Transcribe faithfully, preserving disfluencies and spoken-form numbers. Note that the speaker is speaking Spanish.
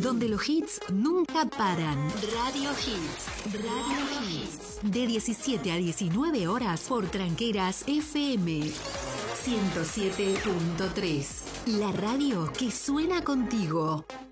donde los hits nunca paran. Radio Hits. Radio Hits. De diecisiete a diecinueve horas por Tranqueras F M. ciento siete punto tres. La radio que suena contigo.